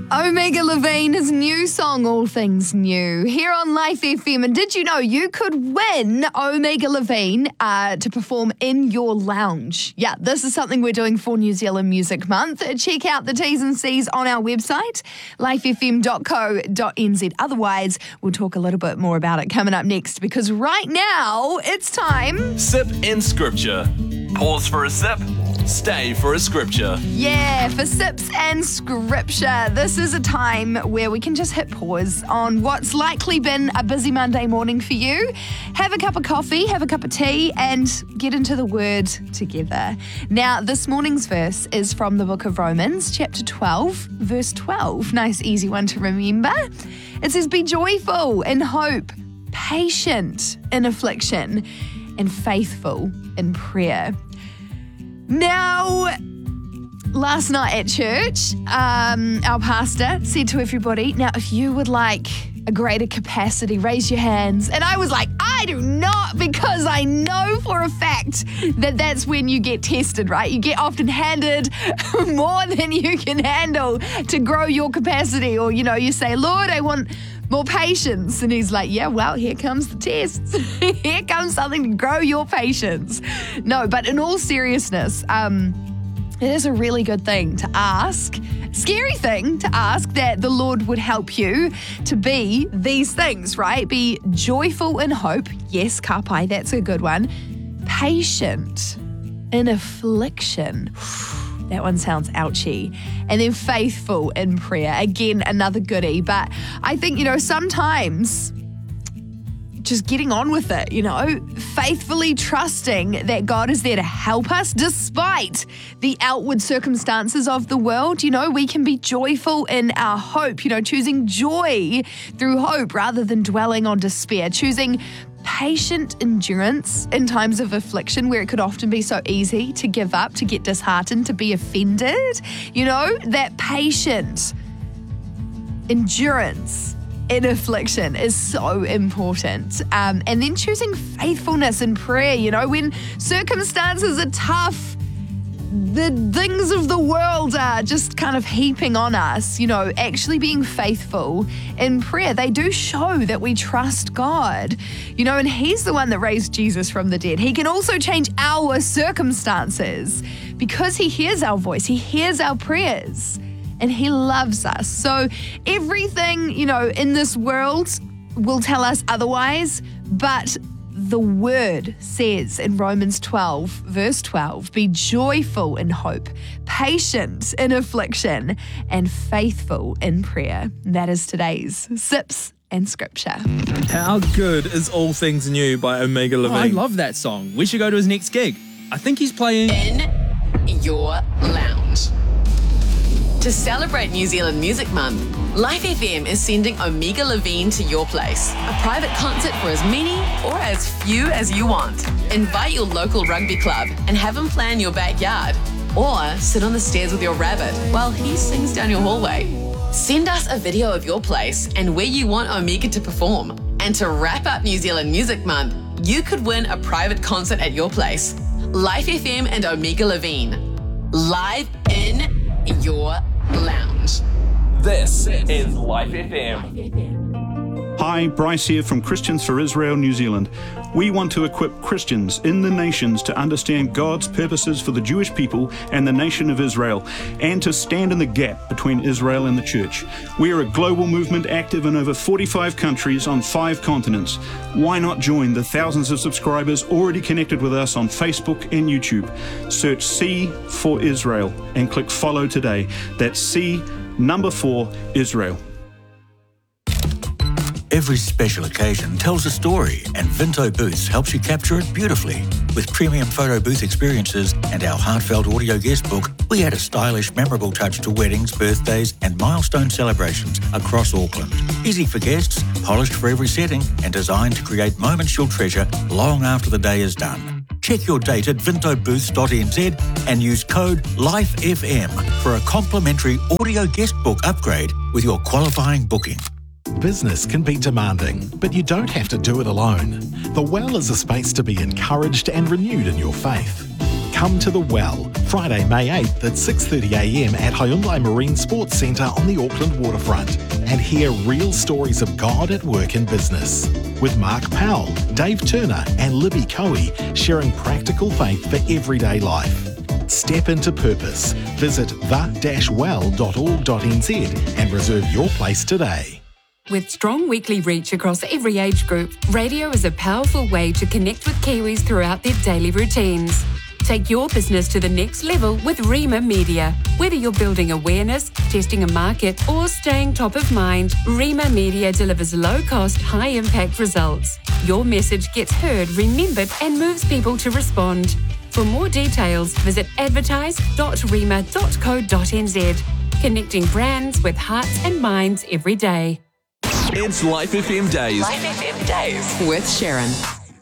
Omega Levine, his new song, All Things New, here on Life FM. And did you know you could win Omega Levine to perform in your lounge? Yeah, this is something we're doing for New Zealand Music Month. Check out the T's and C's on our website, lifefm.co.nz. Otherwise, we'll talk a little bit more about it coming up next, because right now it's time. Sip in Scripture. Pause for a sip. Stay for a scripture. Yeah, for Sips and Scripture. This is a time where we can just hit pause on what's likely been a busy Monday morning for you. Have a cup of coffee, have a cup of tea, and get into the Word together. Now, this morning's verse is from the book of Romans, chapter 12, verse 12. Nice, easy one to remember. It says, "Be joyful in hope, patient in affliction, and faithful in prayer." Now, last night at church, our pastor said to everybody, now, if you would like a greater capacity, raise your hands. And I was like, I do not, because I know for a fact that that's when you get tested, right? You get often handed more than you can handle to grow your capacity. Or, you say, Lord, I want more patience. And he's like, yeah, well, here comes the test. Here comes something to grow your patience. No, but in all seriousness, it is a really good thing to ask, scary thing to ask, that the Lord would help you to be these things, right? Be joyful in hope. Yes, Kapai, that's a good one. Patient in affliction. That one sounds ouchy. And then faithful in prayer. Again, another goodie. But I think, sometimes just getting on with it, faithfully trusting that God is there to help us despite the outward circumstances of the world. We can be joyful in our hope, choosing joy through hope rather than dwelling on despair, choosing patient endurance in times of affliction where it could often be so easy to give up, to get disheartened, to be offended. That patient endurance in affliction is so important. And then choosing faithfulness in prayer, when circumstances are tough, the things of the world are just kind of heaping on us, actually being faithful in prayer. They do show that we trust God, and He's the one that raised Jesus from the dead. He can also change our circumstances because He hears our voice. He hears our prayers and He loves us. So everything, in this world will tell us otherwise, but the Word says in Romans 12, verse 12, be joyful in hope, patient in affliction, and faithful in prayer. That is today's Sips and Scripture. How good is All Things New by Omega Levine? I love that song. We should go to his next gig. I think he's playing in your lounge. To celebrate New Zealand Music Month, Life FM is sending Omega Levine to your place. A private concert for as many or as few as you want. Invite your local rugby club and have him plan your backyard. Or sit on the stairs with your rabbit while he sings down your hallway. Send us a video of your place and where you want Omega to perform. And to wrap up New Zealand Music Month, you could win a private concert at your place. Life FM and Omega Levine. Live in your lounge. This is Life FM. Hi, Bryce here from Christians for Israel, New Zealand. We want to equip Christians in the nations to understand God's purposes for the Jewish people and the nation of Israel, and to stand in the gap between Israel and the church. We are a global movement active in over 45 countries on 5 continents. Why not join the thousands of subscribers already connected with us on Facebook and YouTube? Search C for Israel and click follow today. That's C4 Israel. Every special occasion tells a story, and Vinto Booths helps you capture it beautifully. With premium photo booth experiences and our heartfelt audio guest book, we add a stylish, memorable touch to weddings, birthdays and milestone celebrations across Auckland. Easy for guests, polished for every setting, and designed to create moments you'll treasure long after the day is done. Check your date at vintobooths.nz and use code LIFEFM for a complimentary audio guest book upgrade with your qualifying booking. Business can be demanding, but you don't have to do it alone. The Well is a space to be encouraged and renewed in your faith. Come to The Well, Friday, May 8th at 6:30am at Hyundai Marine Sports Centre on the Auckland waterfront, and hear real stories of God at work in business. With Mark Powell, Dave Turner and Libby Coe sharing practical faith for everyday life. Step into purpose. Visit the-well.org.nz and reserve your place today. With strong weekly reach across every age group, radio is a powerful way to connect with Kiwis throughout their daily routines. Take your business to the next level with Rima Media. Whether you're building awareness, testing a market, or staying top of mind, Rima Media delivers low-cost, high-impact results. Your message gets heard, remembered, and moves people to respond. For more details, visit advertise.rima.co.nz. Connecting brands with hearts and minds every day. It's Life FM Days. Life FM Days with Sharon.